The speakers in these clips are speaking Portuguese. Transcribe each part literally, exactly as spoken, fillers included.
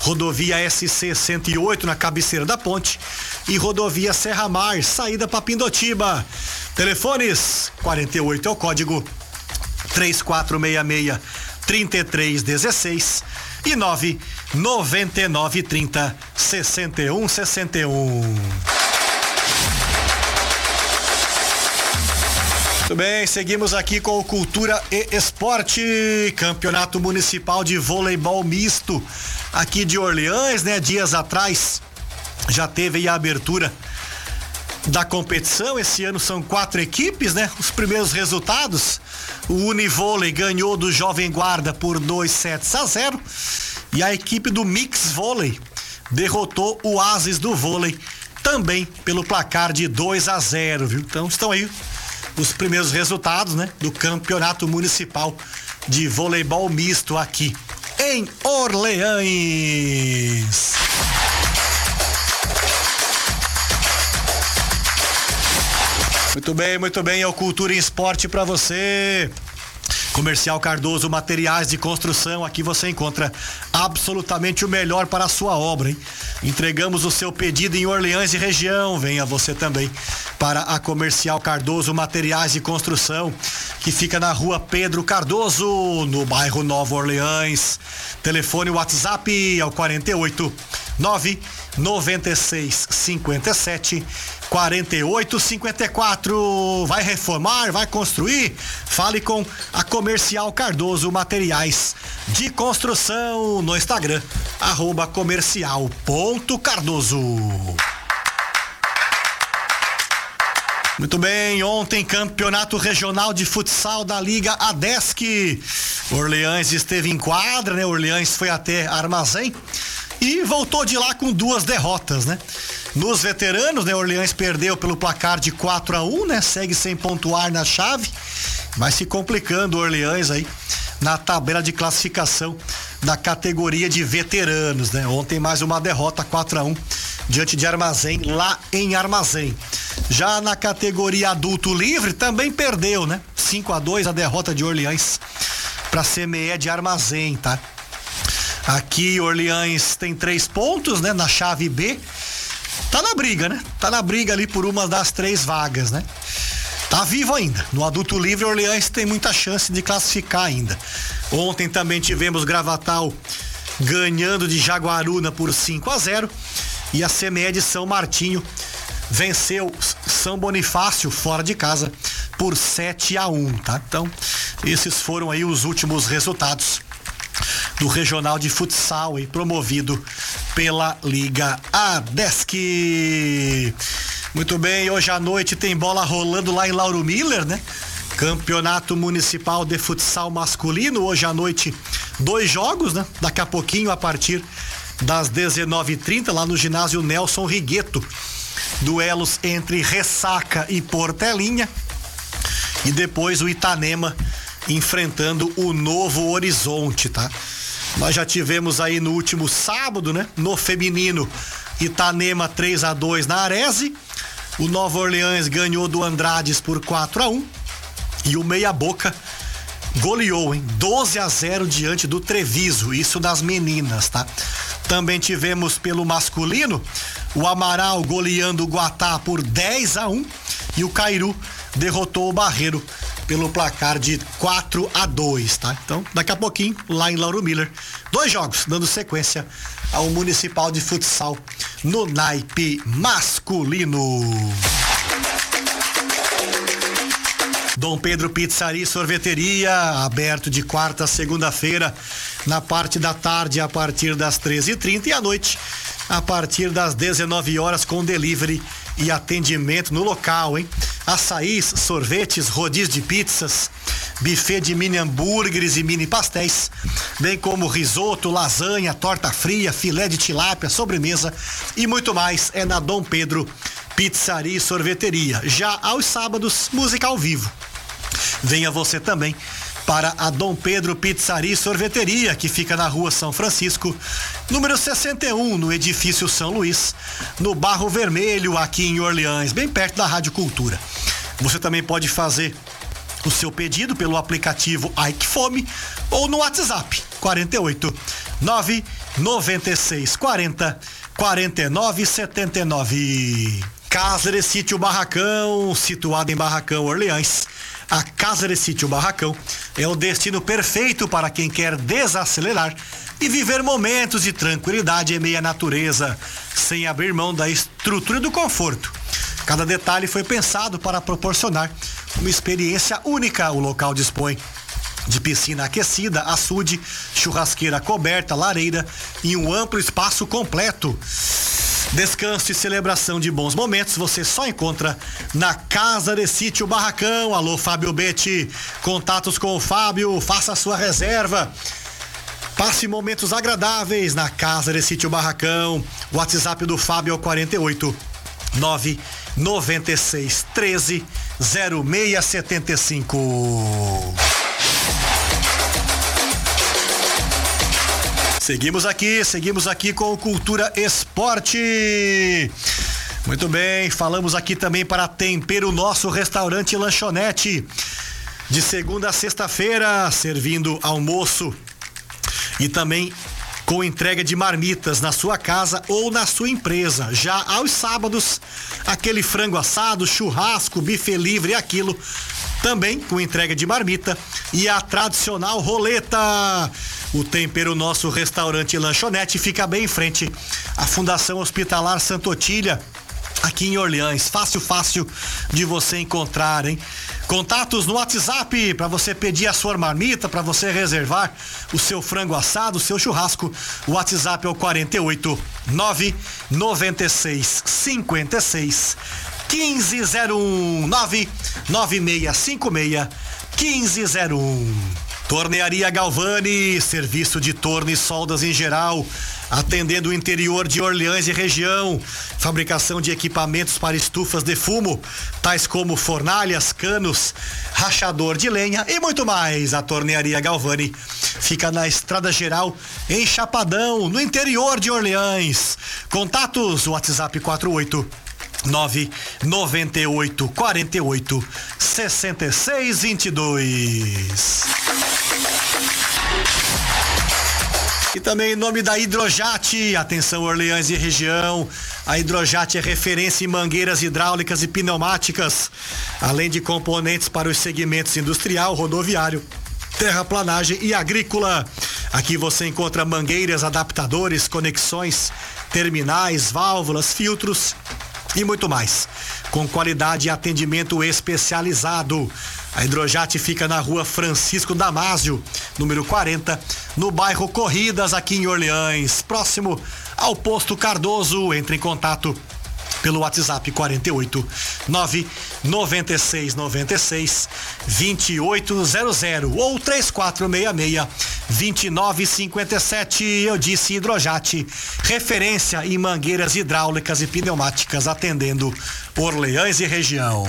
rodovia S C cento e oito na cabeceira da ponte e rodovia Serra Mar, saída para Pindotiba. Telefones quarenta e oito é o código, três quatro seis seis, três três um seis e nove nove nove trinta, sessenta e um sessenta e um. Muito bem, seguimos aqui com o Cultura e Esporte, Campeonato Municipal de Voleibol Misto aqui de Orleans, né? Dias atrás já teve aí a abertura da competição. Esse ano são quatro equipes, né? Os primeiros resultados: o Univôlei ganhou do Jovem Guarda por dois sets a zero e a equipe do Mix Vôlei derrotou o Ases do Vôlei também pelo placar de dois a zero, viu? Então estão aí os primeiros resultados, né, do Campeonato Municipal de Voleibol Misto aqui em Orleans. Muito bem, muito bem, é o Cultura e Esporte para você. Comercial Cardoso Materiais de Construção, aqui você encontra absolutamente o melhor para a sua obra, hein? Entregamos o seu pedido em Orleans e região. Venha você também para a Comercial Cardoso Materiais de Construção, que fica na rua Pedro Cardoso, no bairro Nova Orleans. Telefone WhatsApp é o quarenta e oito, nove noventa e seis, cinquenta e sete, quarenta e oito, cinquenta e quatro. Vai reformar, vai construir? Fale com a Comercial Cardoso Materiais de Construção no Instagram, arroba comercial ponto cardoso. Muito bem, ontem Campeonato Regional de Futsal da Liga ADESC. Orleans esteve em quadra, né? Orleans foi até Armazém e voltou de lá com duas derrotas, né? Nos veteranos, né? Orleans perdeu pelo placar de quatro a um, né? Segue sem pontuar na chave, vai se complicando o Orleans aí na tabela de classificação da categoria de veteranos, né? Ontem mais uma derrota, quatro a um, diante de Armazém, lá em Armazém. Já na categoria adulto livre também perdeu, né? cinco a dois a derrota de Orleans para C M E de Armazém, tá? Aqui Orleans tem três pontos, né? Na chave B. Tá na briga, né? Tá na briga ali por uma das três vagas, né? Tá vivo ainda. No adulto livre, Orleans tem muita chance de classificar ainda. Ontem também tivemos Gravatal ganhando de Jaguaruna por cinco a zero e a C M E de São Martinho venceu São Bonifácio fora de casa por sete a um, tá? Então, esses foram aí os últimos resultados do Regional de Futsal, aí, promovido pela Liga ADESC. Muito bem, hoje à noite tem bola rolando lá em Lauro Miller, né? Campeonato Municipal de Futsal Masculino, hoje à noite dois jogos, né? Daqui a pouquinho, a partir das dezenove e trinta, lá no ginásio Nelson Rigueto, duelos entre Ressaca e Portelinha, e depois o Itanema enfrentando o Novo Horizonte, tá? Nós já tivemos aí no último sábado, né? No feminino, Itanema três a dois na Arese, o Nova Orleans ganhou do Andrades por quatro a um e o Meia Boca goleou, hein? doze a zero diante do Treviso, isso das meninas, tá? Também tivemos pelo masculino o Amaral goleando o Guatá por dez a um e o Cairu derrotou o Barreiro pelo placar de quatro a dois, tá? Então, daqui a pouquinho, lá em Lauro Miller, dois jogos, dando sequência ao Municipal de Futsal no naipe masculino. Dom Pedro Pizzaria e Sorveteria, aberto de quarta a segunda-feira, na parte da tarde a partir das treze e trinta e à noite a partir das dezenove horas com delivery e atendimento no local, hein? Açaís, sorvetes, rodízio de pizzas, buffet de mini hambúrgueres e mini pastéis, bem como risoto, lasanha, torta fria, filé de tilápia, sobremesa e muito mais é na Dom Pedro Pizzaria e Sorveteria. Já aos sábados, música ao vivo. Venha você também para a Dom Pedro Pizzaria e Sorveteria, que fica na rua São Francisco, número sessenta e um, no edifício São Luís, no Barro Vermelho, aqui em Orleans, bem perto da Rádio Cultura. Você também pode fazer o seu pedido pelo aplicativo Ai Que Fome ou no WhatsApp quarenta e oito, nove nove seis quarenta, quarenta e nove setenta e nove. Casa de Sítio Barracão, situada em Barracão, Orleans. A Casa de Sítio Barracão é o destino perfeito para quem quer desacelerar e viver momentos de tranquilidade em meia natureza, sem abrir mão da estrutura e do conforto. Cada detalhe foi pensado para proporcionar uma experiência única. O local dispõe de piscina aquecida, açude, churrasqueira coberta, lareira e um amplo espaço completo. Descanso e celebração de bons momentos você só encontra na Casa de Sítio Barracão. Alô, Fábio Betti, contatos com o Fábio, faça a sua reserva. Passe momentos agradáveis na Casa de Sítio Barracão. O WhatsApp do Fábio é o quarenta e oito, nove nove seis treze zero seis setenta e cinco. Seguimos aqui, seguimos aqui com o Cultura Esporte. Muito bem, falamos aqui também para Tempero Nosso Restaurante e Lanchonete. De segunda a sexta-feira, servindo almoço e também com entrega de marmitas na sua casa ou na sua empresa. Já aos sábados, aquele frango assado, churrasco, buffet livre e aquilo, também com entrega de marmita e a tradicional roleta. O Tempero Nosso Restaurante e Lanchonete fica bem em frente à Fundação Hospitalar Santa Otília, aqui em Orleans. Fácil, fácil de você encontrar, hein? Contatos no WhatsApp para você pedir a sua marmita, para você reservar o seu frango assado, o seu churrasco. O WhatsApp é o quarenta e oito, nove nove seis cinquenta e seis quinze zero um, nove nove seis cinco seis quinze zero um. Tornearia Galvani, serviço de torno e soldas em geral, atendendo o interior de Orleans e região. Fabricação de equipamentos para estufas de fumo, tais como fornalhas, canos, rachador de lenha e muito mais. A Tornearia Galvani fica na Estrada Geral, em Chapadão, no interior de Orleans. Contatos, WhatsApp quarenta e oito, nove nove oito quatro oito sessenta e seis vinte e dois. E também em nome da Hidrojat, atenção Orleans e região, a Hidrojat é referência em mangueiras hidráulicas e pneumáticas, além de componentes para os segmentos industrial, rodoviário, terraplanagem e agrícola. Aqui você encontra mangueiras, adaptadores, conexões, terminais, válvulas, filtros e muito mais, com qualidade e atendimento especializado. A Hidrojat fica na rua Francisco Damásio, número quarenta, no bairro Corridas, aqui em Orleans, próximo ao posto Cardoso. Entre em contato pelo WhatsApp quarenta e oito, nove nove seis nove seis dois oito zero zero ou três quatro seis seis dois nove cinco sete. Eu disse Hidrojat, referência em mangueiras hidráulicas e pneumáticas, atendendo Orleans e região.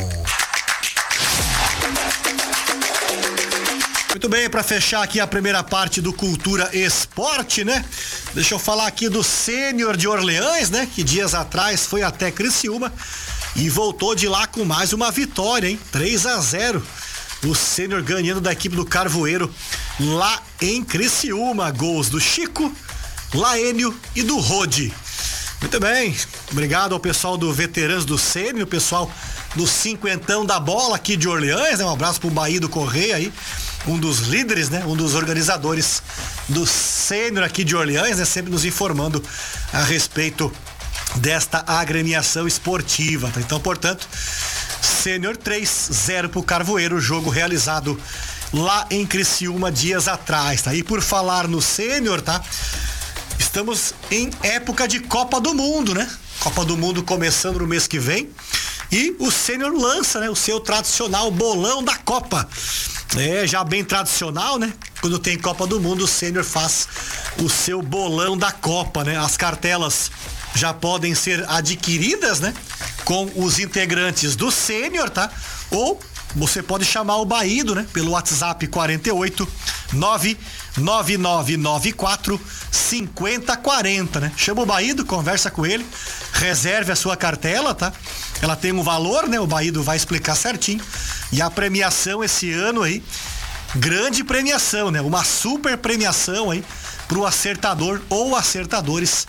Muito bem, para fechar aqui a primeira parte do Cultura Esporte, né? Deixa eu falar aqui do Sênior de Orleans, né? Que dias atrás foi até Criciúma e voltou de lá com mais uma vitória, hein? três a zero. O Sênior ganhando da equipe do Carvoeiro lá em Criciúma. Gols do Chico, Laênio e do Rode. Muito bem, obrigado ao pessoal do Veteranos do Sênior, o pessoal do Cinquentão da Bola aqui de Orleans, né? Um abraço pro Bahia do Correia aí, um dos líderes, né? Um dos organizadores do Sênior aqui de Orleans, né? Sempre nos informando a respeito desta agremiação esportiva, tá? Então, portanto, Sênior três a zero pro Carvoeiro, jogo realizado lá em Criciúma dias atrás, tá? E por falar no Sênior, tá? Estamos em época de Copa do Mundo, né? Copa do Mundo começando no mês que vem. E o Sênior lança, né? O seu tradicional bolão da Copa. É, já bem tradicional, né? Quando tem Copa do Mundo, o Sênior faz o seu bolão da Copa, né? As cartelas já podem ser adquiridas, né? Com os integrantes do Sênior, tá? Ou você pode chamar o Baído, né? Pelo WhatsApp quarenta e oito, nove nove nove nove quatro cinco zero quatro zero, né? Chama o Baído, conversa com ele, reserve a sua cartela, tá? Ela tem um valor, né? O Baído vai explicar certinho. E a premiação esse ano aí, grande premiação, né? Uma super premiação aí pro acertador ou acertadores